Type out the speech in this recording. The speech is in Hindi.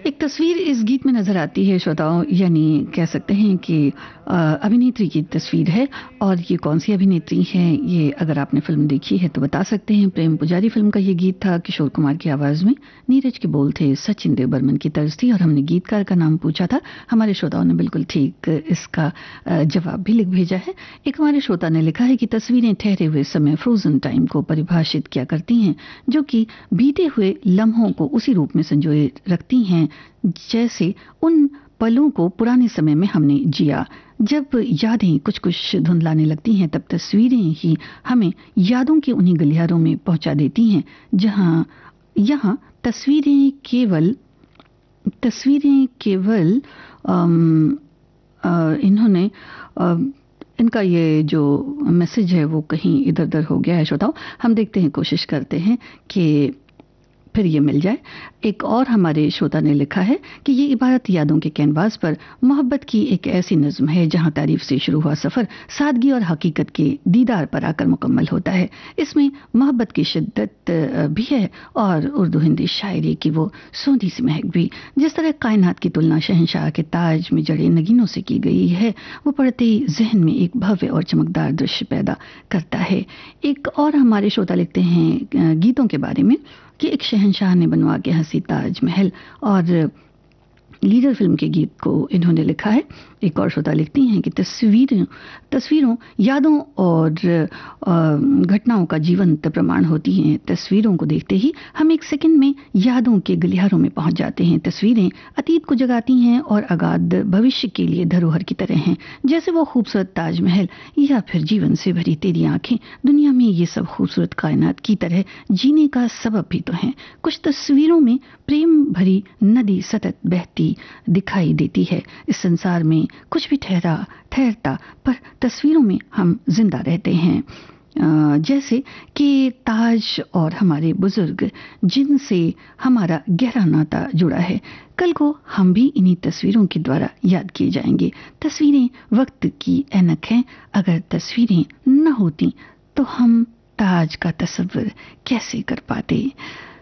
एक तस्वीर इस गीत में नजर आती है श्रोताओं, यानी कह सकते हैं कि अभिनेत्री की तस्वीर है। और ये कौन सी अभिनेत्री है, ये अगर आपने फिल्म देखी है तो बता सकते हैं। प्रेम पुजारी फिल्म का ये गीत था, किशोर कुमार की आवाज में। नीरज के बोल थे, सचिन देव बर्मन की तर्ज थी, और हमने गीतकार का नाम पूछा था। हमारे श्रोताओं ने बिल्कुल ठीक इसका जवाब भी लिख भेजा है। एक हमारे श्रोता ने लिखा है कि तस्वीरें ठहरे हुए समय, फ्रोजन टाइम को परिभाषित किया करती हैं, जो कि बीते हुए लम्हों को उसी रूप में संजोए रखती हैं जैसे उन पलों को पुराने समय में हमने जिया। जब यादें कुछ कुछ धुंधलाने लगती हैं, तब तस्वीरें ही हमें यादों के उन्हीं गलियारों में पहुंचा देती हैं जहां यहाँ तस्वीरें केवल इन्होंने इनका ये जो मैसेज है वो कहीं इधर उधर हो गया है श्रोताओं। हम देखते हैं, कोशिश करते हैं कि फिर ये मिल जाए। एक और हमारे श्रोता ने लिखा है कि ये इबारत यादों के कैनवास पर मोहब्बत की एक ऐसी नज्म है जहां तारीफ से शुरू हुआ सफर सादगी और हकीकत के दीदार पर आकर मुकम्मल होता है। इसमें मोहब्बत की शिद्दत भी है और उर्दू हिंदी शायरी की वो सोंधी सी महक भी। जिस तरह कायनात की तुलना शहंशाह के ताज में जड़े नगीनों से की गई है, वो पढ़ते ही जहन में एक भव्य और चमकदार दृश्य पैदा करता है। एक और हमारे श्रोता लिखते हैं गीतों के बारे में कि एक शहंशाह ने बनवा के हंसी ताजमहल, और लीडर फिल्म के गीत को इन्होंने लिखा है। एक और श्रोता लिखती हैं कि तस्वीरों यादों और घटनाओं का जीवंत प्रमाण होती हैं। तस्वीरों को देखते ही हम एक सेकंड में यादों के गलियारों में पहुंच जाते हैं। तस्वीरें अतीत को जगाती हैं और अगाध भविष्य के लिए धरोहर की तरह हैं, जैसे वो खूबसूरत ताजमहल या फिर जीवन से भरी तेरी आंखें दुनिया में ये सब खूबसूरत कायनात की तरह जीने का सबब भी तो हैं। कुछ तस्वीरों में प्रेम भरी नदी सतत बहती दिखाई देती है। इस संसार में कुछ भी ठहरता, पर तस्वीरों में हम जिंदा रहते हैं। जैसे कि ताज और हमारे बुजुर्ग जिनसे हमारा गहरा नाता जुड़ा है, कल को हम भी इन्हीं तस्वीरों के द्वारा याद किए जाएंगे। तस्वीरें वक्त की ऐनक हैं, अगर तस्वीरें न होती तो हम ताज का तस्वीर कैसे कर पाते।